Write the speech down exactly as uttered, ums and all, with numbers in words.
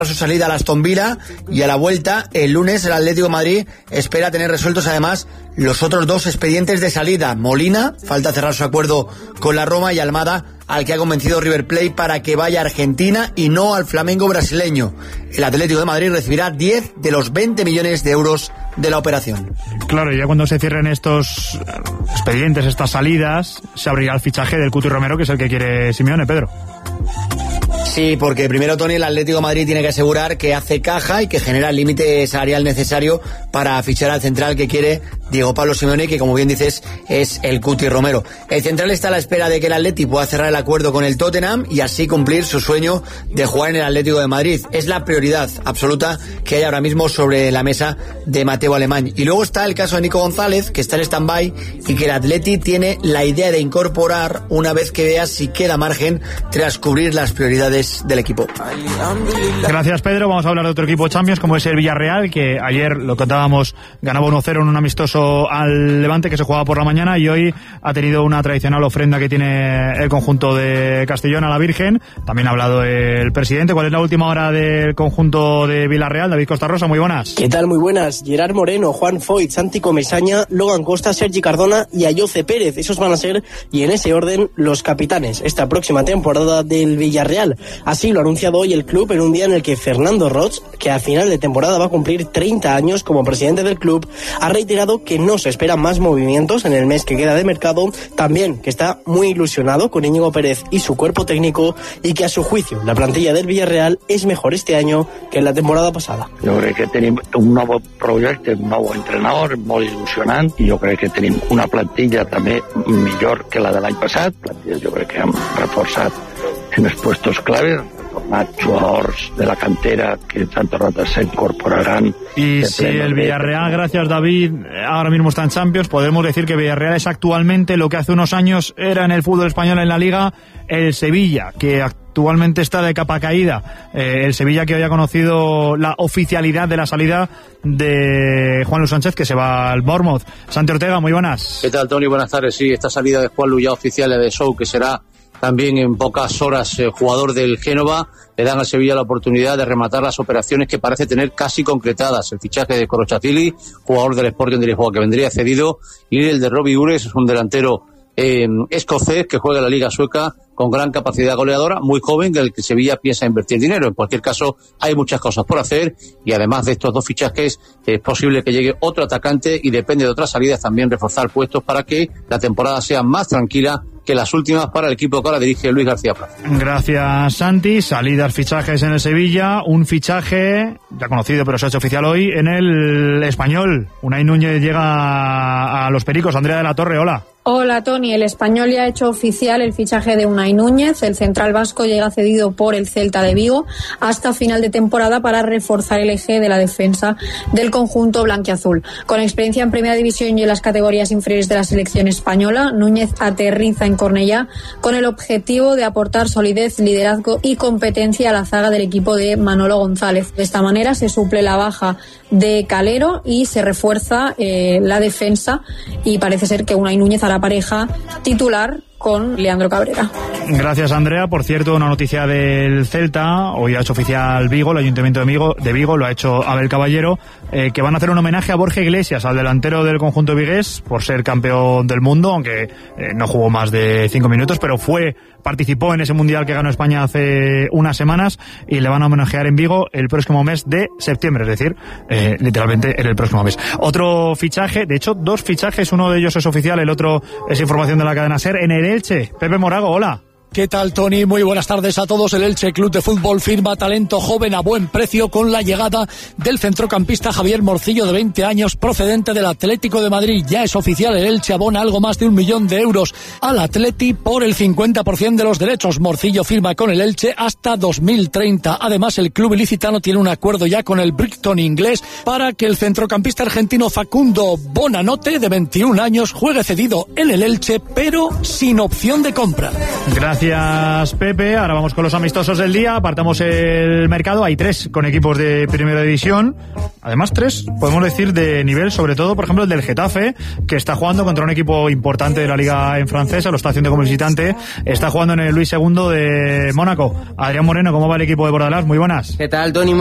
su salida a Aston Villa, y a la vuelta el lunes el Atlético de Madrid espera tener resueltos además los otros dos expedientes de salida. Molina, falta cerrar su acuerdo con la Roma, y Almada, al que ha convencido River Plate para que vaya a Argentina y no al Flamengo brasileño. El Atlético de Madrid recibirá diez de los veinte millones de euros de la operación. Claro, y ya cuando se cierren estos expedientes, estas salidas, se abrirá el fichaje del Cuti Romero, que es el que quiere Simeone, Pedro. Sí, porque primero, Tony, el Atlético de Madrid tiene que asegurar que hace caja y que genera el límite salarial necesario para fichar al central que quiere Diego Pablo Simeone, que como bien dices es el Cuti Romero. El central está a la espera de que el Atleti pueda cerrar el acuerdo con el Tottenham y así cumplir su sueño de jugar en el Atlético de Madrid. Es la prioridad absoluta que hay ahora mismo sobre la mesa de Mateo Alemán. Y luego está el caso de Nico González, que está en stand-by y que el Atleti tiene la idea de incorporar una vez que vea si queda margen tras cubrir las prioridades del equipo. Gracias, Pedro. Vamos a hablar de otro equipo Champions, como es el Villarreal, que ayer, lo contábamos, ganaba uno cero en un amistoso al Levante, que se jugaba por la mañana, y hoy ha tenido una tradicional ofrenda que tiene el conjunto de Castellón a la Virgen. También ha hablado el presidente. ¿Cuál es la última hora del conjunto de Villarreal? David Costa Rosa, muy buenas. ¿Qué tal? Muy buenas. Gerard Moreno, Juan Foyt, Santi Comesaña, Logan Costa, Sergi Cardona y Ayoce Pérez. Esos van a ser, y en ese orden, los capitanes esta próxima temporada del Villarreal. Así lo ha anunciado hoy el club en un día en el que Fernando Roig, que a final de temporada va a cumplir treinta años como presidente del club, ha reiterado que no se esperan más movimientos en el mes que queda de mercado, también que está muy ilusionado con Íñigo Pérez y su cuerpo técnico, y que a su juicio la plantilla del Villarreal es mejor este año que en la temporada pasada. Jo crec que tenim un nou projecte, un nou entrenador molt il·lusionant, i jo crec que tenim una plantilla també millor que la de l'any passat. Jo crec que hem reforçat en els puestos claves, reformat jugadors de la cantera que tanto rato se incorporarán. Y si el Villarreal, gracias David, ahora mismo está en Champions, podemos decir que Villarreal es actualmente lo que hace unos años era en el fútbol español en la Liga el Sevilla, que actualmente está de capa caída. Eh, el Sevilla que hoy ha conocido la oficialidad de la salida de Juanlu Sánchez, que se va al Bournemouth. Santi Ortega, muy buenas. ¿Qué tal, Tony? Buenas tardes. Sí, esta salida de Juanlu ya oficial de Show, que será también en pocas horas eh, jugador del Génova, le dan al Sevilla la oportunidad de rematar las operaciones que parece tener casi concretadas. El fichaje de Korochatili, jugador del Sporting de Lisboa, que vendría cedido, y el de Robbie Ures, es un delantero eh, escocés que juega en la Liga Sueca, con gran capacidad goleadora, muy joven, en el que Sevilla piensa invertir dinero. En cualquier caso, hay muchas cosas por hacer, y además de estos dos fichajes es posible que llegue otro atacante, y depende de otras salidas también reforzar puestos para que la temporada sea más tranquila que las últimas para el equipo que ahora dirige Luis García Plaza. Gracias, Santi. Salidas, fichajes en el Sevilla. Un fichaje ya conocido, pero se ha hecho oficial hoy en el Español. Unai Núñez llega a los Pericos. Andrea de la Torre, hola. Hola, Tony. El Español ya ha hecho oficial el fichaje de Unai Núñez. El central vasco llega cedido por el Celta de Vigo hasta final de temporada para reforzar el eje de la defensa del conjunto blanquiazul. Con experiencia en Primera División y en las categorías inferiores de la selección española, Núñez aterriza en Cornellá con el objetivo de aportar solidez, liderazgo y competencia a la zaga del equipo de Manolo González. De esta manera se suple la baja de Calero y se refuerza eh, la defensa, y parece ser que Unai Núñez hará pareja titular con Leandro Cabrera. Gracias, Andrea. Por cierto, una noticia del Celta. Hoy ha hecho oficial Vigo, el Ayuntamiento de Vigo, de Vigo lo ha hecho Abel Caballero, eh, que van a hacer un homenaje a Borja Iglesias, al delantero del conjunto vigués, por ser campeón del mundo, aunque eh, no jugó más de cinco minutos, pero fue participó en ese mundial que ganó España hace unas semanas, y le van a homenajear en Vigo el próximo mes de septiembre, es decir, eh, literalmente en el próximo mes. Otro fichaje, de hecho, dos fichajes, uno de ellos es oficial, el otro es información de la cadena SER, en el Elche. Pepe Morago, hola. ¿Qué tal, Tony? Muy buenas tardes a todos. El Elche Club de Fútbol firma talento joven a buen precio con la llegada del centrocampista Javier Morcillo, de veinte años, procedente del Atlético de Madrid. Ya es oficial, el Elche abona algo más de un millón de euros al Atleti por el cincuenta por ciento de los derechos. Morcillo firma con el Elche hasta dos mil treinta. Además, el club ilicitano tiene un acuerdo ya con el Brighton inglés para que el centrocampista argentino Facundo Bonanote, de veintiún años, juegue cedido en el Elche, pero sin opción de compra. Gracias. Gracias, Pepe. Ahora vamos con los amistosos del día. Apartamos el mercado. Hay tres con equipos de primera división. Además, tres, podemos decir, de nivel, sobre todo, por ejemplo, el del Getafe, que está jugando contra un equipo importante de la liga en francesa, lo está haciendo como visitante. Está jugando en el Luis segundo de Mónaco. Adrián Moreno, ¿cómo va el equipo de Bordalás? Muy buenas. ¿Qué tal, Tony?